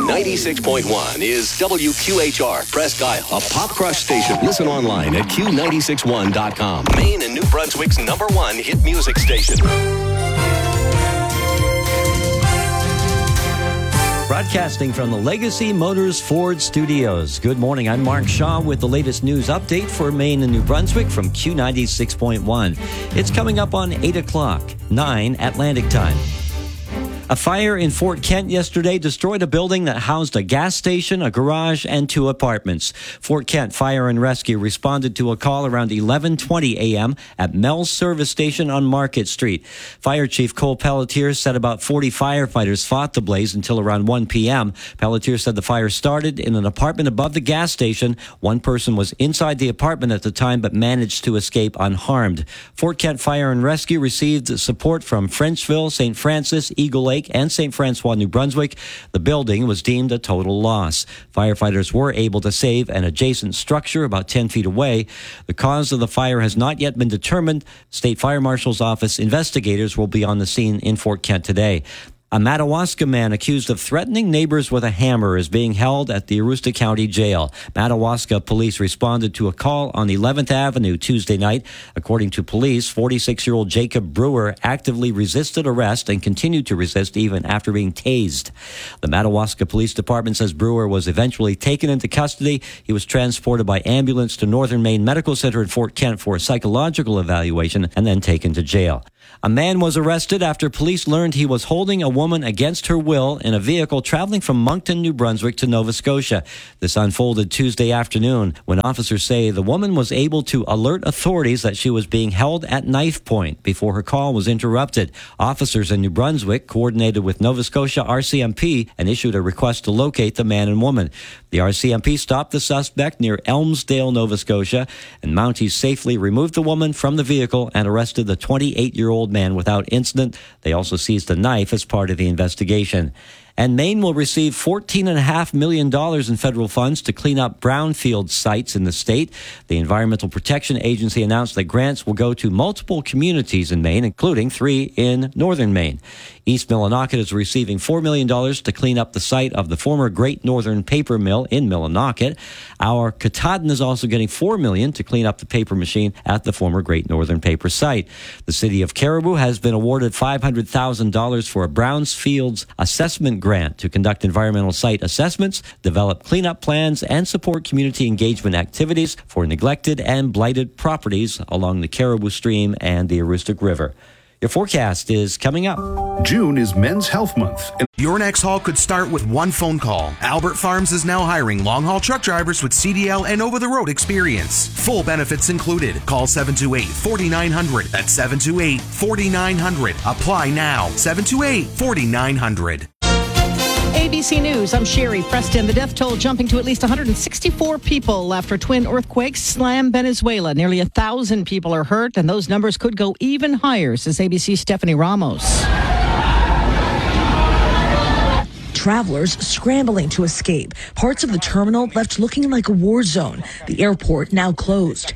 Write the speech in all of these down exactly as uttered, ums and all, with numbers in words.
ninety-six point one is W Q H R Presque Isle, a pop crush station. Listen online at Q nine six one dot com. Maine and New Brunswick's number one hit music station. Broadcasting from the Legacy Motors Ford Studios. Good morning, I'm Mark Shaw with the latest news update for Maine and New Brunswick from Q ninety-six point one. It's coming up on eight o'clock, nine Atlantic time. A fire in Fort Kent yesterday destroyed a building that housed a gas station, a garage, and two apartments. Fort Kent Fire and Rescue responded to a call around eleven twenty a.m. at Mel's Service Station on Market Street. Fire Chief Cole Pelletier said about forty firefighters fought the blaze until around one p.m. Pelletier said the fire started in an apartment above the gas station. One person was inside the apartment at the time but managed to escape unharmed. Fort Kent Fire and Rescue received support from Frenchville, Saint Francis, Eagle Lake, and Saint Francois, New Brunswick. The building was deemed a total loss. Firefighters were able to save an adjacent structure about ten feet away. The cause of the fire has not yet been determined. State Fire Marshal's Office investigators will be on the scene in Fort Kent today. A Madawaska man accused of threatening neighbors with a hammer is being held at the Aroostook County Jail. Madawaska police responded to a call on eleventh Avenue Tuesday night. According to police, forty-six-year-old Jacob Brewer actively resisted arrest and continued to resist even after being tased. The Madawaska Police Department says Brewer was eventually taken into custody. He was transported by ambulance to Northern Maine Medical Center in Fort Kent for a psychological evaluation and then taken to jail. A man was arrested after police learned he was holding a woman against her will in a vehicle traveling from Moncton, New Brunswick to Nova Scotia. This unfolded Tuesday afternoon when officers say the woman was able to alert authorities that she was being held at knife point before her call was interrupted. Officers in New Brunswick coordinated with Nova Scotia R C M P and issued a request to locate the man and woman. The R C M P stopped the suspect near Elmsdale, Nova Scotia, and Mounties safely removed the woman from the vehicle and arrested the twenty-eight-year-old man without incident. They also seized a knife as part of the investigation. And Maine will receive fourteen point five million dollars in federal funds to clean up brownfield sites in the state. The Environmental Protection Agency announced that grants will go to multiple communities in Maine, including three in northern Maine. East Millinocket is receiving four million dollars to clean up the site of the former Great Northern Paper Mill in Millinocket. Our Katahdin is also getting four million dollars to clean up the paper machine at the former Great Northern Paper site. The city of Caribou has been awarded five hundred thousand dollars for a Brownfields assessment grant to conduct environmental site assessments, develop cleanup plans, and support community engagement activities for neglected and blighted properties along the Caribou Stream and the Aroostook River. Your forecast is coming up. June is Men's Health Month. Your next haul could start with one phone call. Albert Farms is now hiring long-haul truck drivers with C D L and over-the-road experience. Full benefits included. Call seven two eight, four nine zero zero. That's seven two eight, four nine zero zero. Apply now. seven two eight, four nine zero zero. A B C News, I'm Sherry Preston. The death toll jumping to at least one hundred sixty-four people after twin earthquakes slam Venezuela. Nearly a thousand people are hurt, and those numbers could go even higher, says A B C's Stephanie Ramos. Travelers scrambling to escape. Parts of the terminal left looking like a war zone. The airport now closed.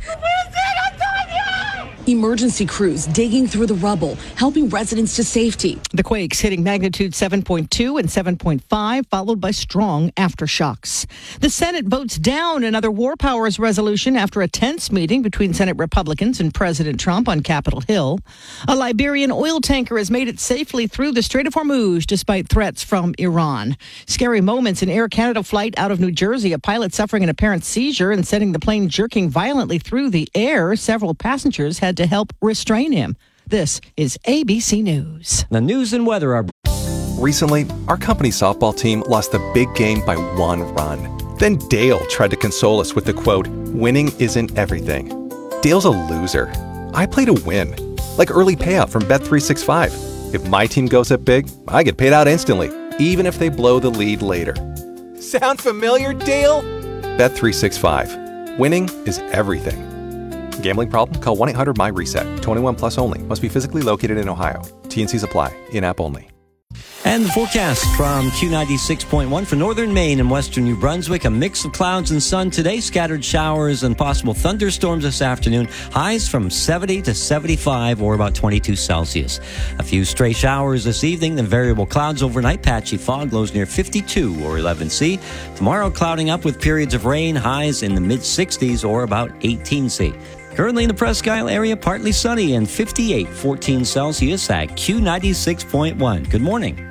Emergency crews digging through the rubble, helping residents to safety. The quakes hitting magnitude seven point two and seven point five, followed by strong aftershocks. The Senate votes down another war powers resolution after a tense meeting between Senate Republicans and President Trump on Capitol Hill. A Liberian oil tanker has made it safely through the Strait of Hormuz despite threats from Iran. Scary moments in Air Canada flight out of New Jersey. A pilot suffering an apparent seizure and sending the plane jerking violently through the air. Several passengers had to help restrain him. This is A B C News. The news and weather are... Recently, our company softball team lost the big game by one run. Then Dale tried to console us with the quote, "Winning isn't everything." Dale's a loser. I play to win. Like early payout from Bet three sixty-five. If my team goes up big, I get paid out instantly, even if they blow the lead later. Sound familiar, Dale? Bet three sixty-five. Winning is everything. Gambling problem? Call one eight hundred my reset. twenty-one plus only. Must be physically located in Ohio. T and C's apply. In-app only. And the forecast from Q ninety-six point one for northern Maine and western New Brunswick. A mix of clouds and sun today, scattered showers and possible thunderstorms this afternoon. Highs from seventy to seventy-five or about twenty-two Celsius. A few stray showers this evening, then variable clouds overnight. Patchy fog, lows near fifty-two or eleven C. Tomorrow clouding up with periods of rain, highs in the mid sixties or about eighteen C. Currently in the Presque Isle area, partly sunny and fifty-eight, fourteen Celsius at Q ninety-six point one. Good morning.